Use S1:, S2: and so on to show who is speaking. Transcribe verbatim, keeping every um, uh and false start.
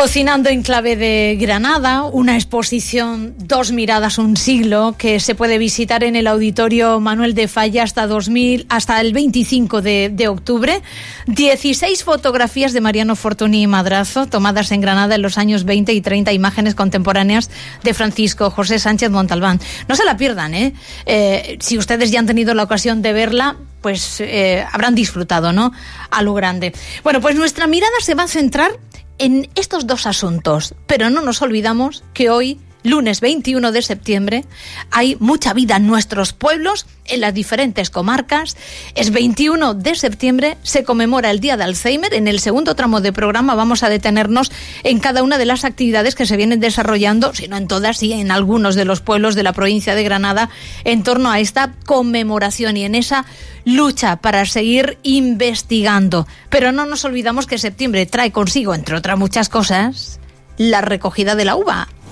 S1: Cocinando en clave de Granada, una exposición Dos miradas, un siglo, que se puede visitar en el Auditorio Manuel de Falla hasta dos mil, hasta el veinticinco de, de octubre. dieciséis fotografías de Mariano Fortuny y Madrazo, tomadas en Granada en los años veinte y treinta, imágenes contemporáneas de Francisco José Sánchez Montalbán. No se la pierdan, ¿eh? eh si ustedes ya han tenido la ocasión de verla, pues eh, habrán disfrutado, ¿no? A lo grande. Bueno, pues nuestra mirada se va a centrar en estos dos asuntos, pero no nos olvidamos que hoy, lunes veintiuno de septiembre, hay mucha vida en nuestros pueblos, en las diferentes comarcas. Es veintiuno de septiembre, se conmemora el Día de Alzheimer. En el segundo tramo de programa vamos a detenernos en cada una de las actividades que se vienen desarrollando, si no en todas, y en algunos de los pueblos de la provincia de Granada, en torno a esta conmemoración y en esa lucha para seguir investigando. Pero no nos olvidamos que septiembre trae consigo, entre otras muchas cosas, la recogida de la uva.